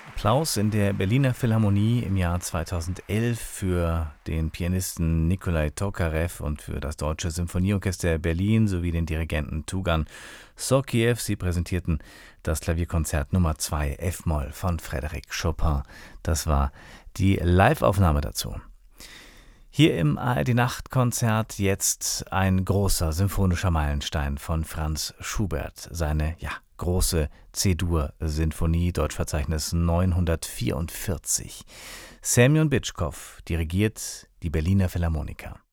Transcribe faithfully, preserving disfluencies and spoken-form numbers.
Applaus in der Berliner Philharmonie im Jahr zweitausendelf für den Pianisten Nikolai Tokarev und für das Deutsche Symphonieorchester Berlin sowie den Dirigenten Tugan Sokhiev. Sie präsentierten das Klavierkonzert Nummer zwei F-Moll von Frédéric Chopin. Das war die Live-Aufnahme dazu. Hier im A R D-Nachtkonzert jetzt ein großer symphonischer Meilenstein von Franz Schubert. Seine, ja, große C-Dur-Sinfonie, Deutschverzeichnis neunhundertvierundvierzig. Semjon Bitschkow dirigiert die Berliner Philharmoniker.